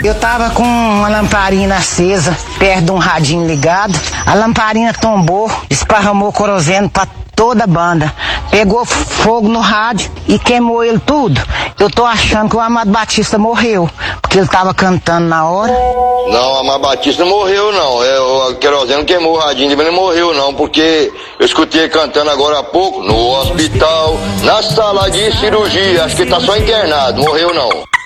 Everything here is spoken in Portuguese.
Eu tava com uma lamparina acesa, perto de um radinho ligado. A lamparina tombou, esparramou querosene pra toda a banda. Pegou fogo no rádio e queimou ele tudo. Eu tô achando que o Amado Batista morreu, porque ele tava cantando na hora. Não, o Amado Batista não morreu não. O querosene queimou o radinho, mas não morreu não, porque eu escutei ele cantando agora há pouco, no hospital, na sala de cirurgia. Acho que ele tá só internado, morreu não.